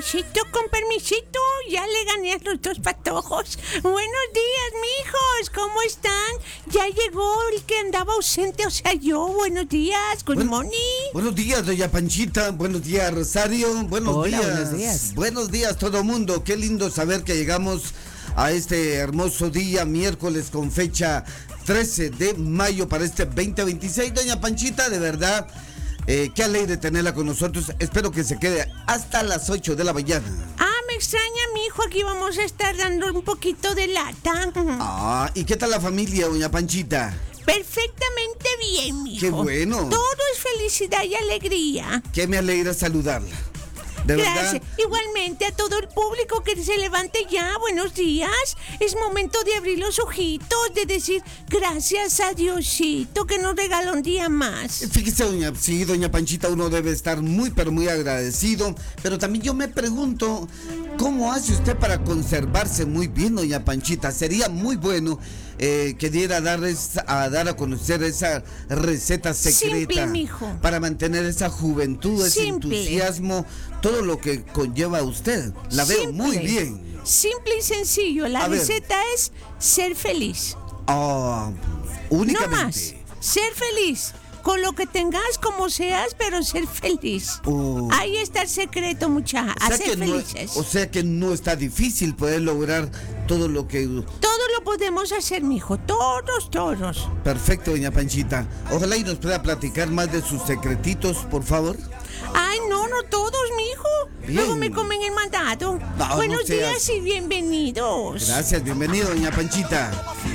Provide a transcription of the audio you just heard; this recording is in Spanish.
con permisito, ya le gané a los dos patojos. Buenos días, mijos, ¿cómo están? Ya llegó el que andaba ausente, o sea, yo. Buenos días, good morning. Buenos días, doña Panchita, buenos días, Rosario, Hola, buenos días. Buenos días, todo mundo. Qué lindo saber que llegamos a este hermoso día, miércoles, con fecha 13 de mayo para este 2026. Doña Panchita, de verdad, qué alegre tenerla con nosotros. Espero que se quede hasta las 8 de la mañana. Me extraña, mijo, aquí vamos a estar dando un poquito de lata. ¿Y qué tal la familia, doña Panchita? Perfectamente bien, mijo. Qué bueno. Todo es felicidad y alegría. Que me alegra saludarla. De Gracias. verdad. Igualmente a todo el público que se levante ya. Buenos días. Es momento de abrir los ojitos, de decir gracias a Diosito que nos regaló un día más. Fíjese, doña Panchita, uno debe estar muy, pero muy agradecido. Pero también yo me pregunto, ¿cómo hace usted para conservarse muy bien, doña Panchita? Sería muy bueno que diera a dar a conocer esa receta secreta. Simple, mijo. Para mantener esa juventud, ese Simple. entusiasmo, todo lo que conlleva usted. La veo Simple. muy bien. Simple y sencillo. La A ver. receta es ser feliz. Únicamente. No más. Ser feliz. Con lo que tengas, como seas, pero ser feliz. Ahí está el secreto, muchacha. Hacer felices. O sea que no está difícil poder lograr todo lo que... Todo lo podemos hacer, mijo. Todos. Perfecto, doña Panchita. Ojalá y nos pueda platicar más de sus secretitos, por favor. Ay, no todos, mijo. Bien. Luego me comen el mandato. No, Buenos no seas- días y bienvenidos. Gracias, bienvenido, doña Panchita.